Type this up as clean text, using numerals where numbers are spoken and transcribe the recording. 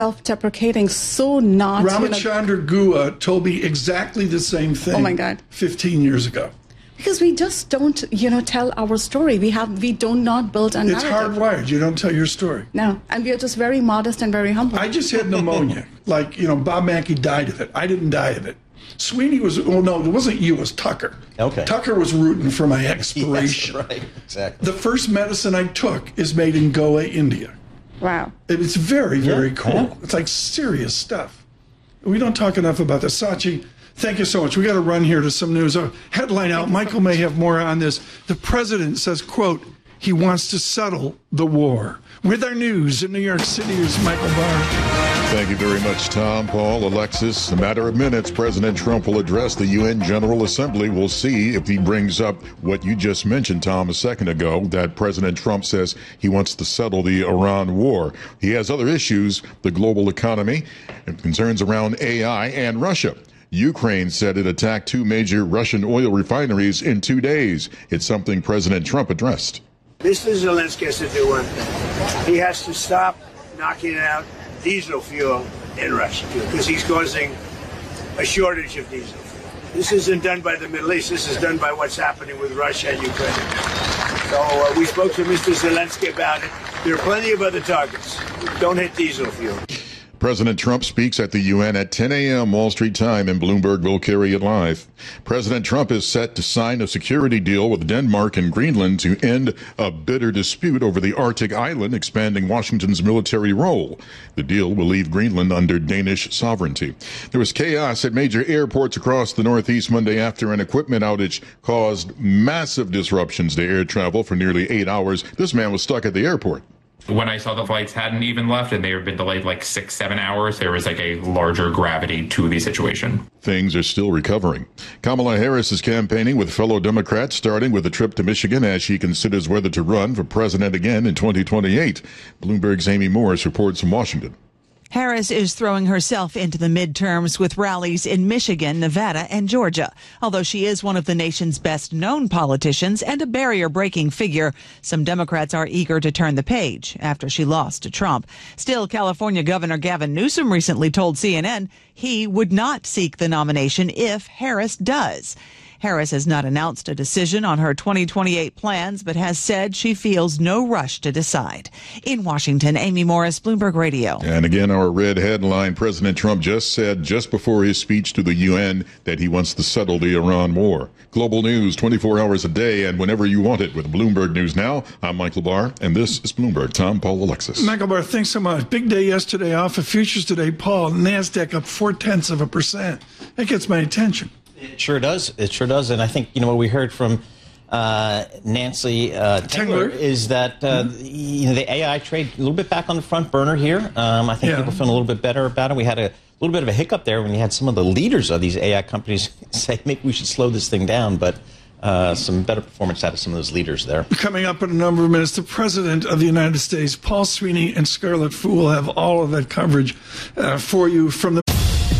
self-deprecating, so not. Ramachandra Gua told me exactly the same thing. Oh my God. 15 years ago. Because we just don't, tell our story. We do not build a narrative. It's hardwired. You don't tell your story. No, and we are just very modest and very humble. I just had pneumonia. Bob Mackey died of it. I didn't die of it. Sweeney was, no, it wasn't you, it was Tucker. Okay. Tucker was rooting for my expiration. Yes, right, exactly. The first medicine I took is made in Goa, India. Wow. It's very, very cool. Yeah. It's like serious stuff. We don't talk enough about this. Sachi, thank you so much. We got to run here to some news. Headline out. Michael may have more on this. The president says, quote, he wants to settle the war. With our news in New York City is Michael Barr. Thank you very much, Tom, Paul, Alexis. In a matter of minutes, President Trump will address the UN General Assembly. We'll see if he brings up what you just mentioned, Tom, a second ago, that President Trump says he wants to settle the Iran war. He has other issues, the global economy, and concerns around AI and Russia. Ukraine said it attacked 2 major Russian oil refineries in 2 days. It's something President Trump addressed. Mr. Zelensky has to do one thing. He has to stop knocking out diesel fuel in Russia because he's causing a shortage of diesel fuel. This isn't done by the Middle East. This is done by what's happening with Russia and Ukraine. So we spoke to Mr. Zelensky about it. There are plenty of other targets. Don't hit diesel fuel. President Trump speaks at the UN at 10 a.m. Wall Street time, and Bloomberg will carry it live. President Trump is set to sign a security deal with Denmark and Greenland to end a bitter dispute over the Arctic island, expanding Washington's military role. The deal will leave Greenland under Danish sovereignty. There was chaos at major airports across the Northeast Monday after an equipment outage caused massive disruptions to air travel for nearly 8 hours. This man was stuck at the airport. When I saw the flights hadn't even left and they had been delayed like 6-7 hours, there was like a larger gravity to the situation. Things are still recovering. Kamala Harris is campaigning with fellow Democrats, starting with a trip to Michigan as she considers whether to run for president again in 2028. Bloomberg's Amy Morris reports from Washington. Harris is throwing herself into the midterms with rallies in Michigan, Nevada, and Georgia. Although she is one of the nation's best-known politicians and a barrier-breaking figure, some Democrats are eager to turn the page after she lost to Trump. Still, California Governor Gavin Newsom recently told CNN he would not seek the nomination if Harris does. Harris has not announced a decision on her 2028 plans, but has said she feels no rush to decide. In Washington, Amy Morris, Bloomberg Radio. And again, our red headline, President Trump just said just before his speech to the UN that he wants to settle the Iran war. Global news 24 hours a day and whenever you want it with Bloomberg News Now. I'm Michael Barr, and this is Bloomberg. Tom, Paul, Alexis. Michael Barr, thanks so much. Big day yesterday off of futures today. Paul, NASDAQ up 0.4%. That gets my attention. It sure does. It sure does. And I think, what we heard from Nancy Tengler is that, the AI trade a little bit back on the front burner here. I think people feel a little bit better about it. We had a little bit of a hiccup there when you had some of the leaders of these AI companies say, maybe we should slow this thing down. But some better performance out of some of those leaders there. Coming up in a number of minutes, the President of the United States, Paul Sweeney and Scarlett Fu will have all of that coverage for you from the